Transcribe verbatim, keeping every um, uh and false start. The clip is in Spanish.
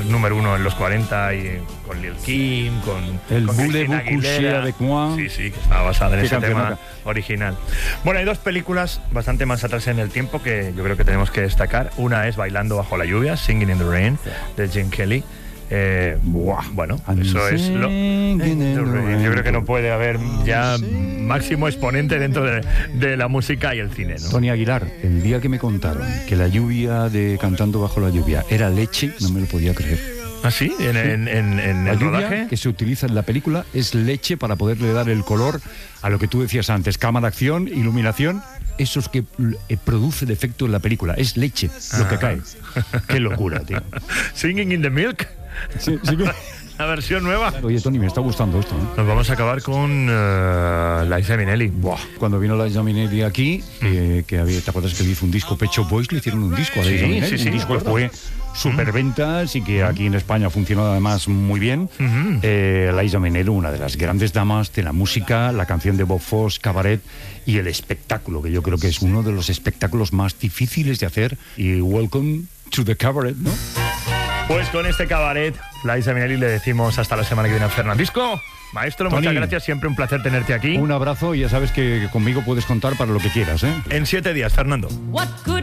número uno en los cuarenta y con Lil Kim, con el con Voulez-vous coucher avec moi. Sí, sí, que estaba basada en Qué ese tema cancionaca. original. Bueno, hay dos películas bastante más atrás en el tiempo que yo creo que tenemos que destacar. Una es Bailando bajo la lluvia, Singing in the Rain, de Gene Kelly. Eh, buah, bueno, eso es lo... Yo creo que no puede haber ya máximo exponente dentro de, de la música y el cine, ¿no? Tony Aguilar, el día que me contaron que la lluvia de Cantando bajo la lluvia era leche, no me lo podía creer. ¿Ah, sí? ¿En, en, en, en La el lluvia rodaje? que se utiliza en la película es leche para poderle dar el color a lo que tú decías antes, cámara de acción, iluminación. Eso es que eh, produce el efecto en la película. Es leche lo que Ah. cae. Qué locura, tío. Singing in the Milk. Sí, sí que... La versión nueva. Oye, Tony, me está gustando esto, ¿eh? Nos vamos a acabar con uh, Liza Minnelli. Buah. Cuando vino Liza Minnelli aquí, eh, que había, ¿te acuerdas que le hizo un disco? Pet Shop Boys le hicieron un disco a Liza Sí, Minnelli. sí, sí, un disco me que acuerdo. fue superventas y que aquí en España funcionó además muy bien. Uh-huh. eh, Liza Minnelli, una de las grandes damas de la música, la canción de Bob Fosse, Cabaret, y el espectáculo, que yo creo que es uno de los espectáculos más difíciles de hacer. Y Welcome to the Cabaret, ¿no? Pues con este cabaret, Liza Minnelli, le decimos hasta la semana que viene a Fernandisco. Maestro, Tony, muchas gracias, siempre un placer tenerte aquí. Un abrazo y ya sabes que conmigo puedes contar para lo que quieras, ¿eh? En siete días, Fernando. What good